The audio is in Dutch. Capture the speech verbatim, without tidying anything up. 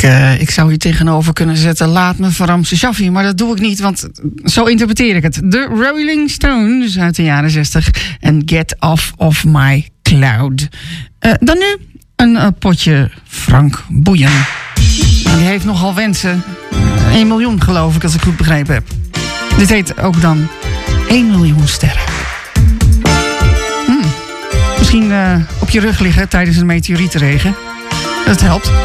Ik, uh, ik zou hier tegenover kunnen zetten, laat me verramsen Shaffi, maar dat doe ik niet, want zo interpreteer ik het. De Rolling Stones uit de jaren zestig en Get Off of My Cloud. Uh, dan nu een uh, potje Frank Boeien. Die heeft nogal wensen. één miljoen geloof ik, als ik goed begrepen heb. Dit heet ook dan één miljoen sterren. Hmm. Misschien uh, op je rug liggen tijdens een meteorietenregen. Dat helpt.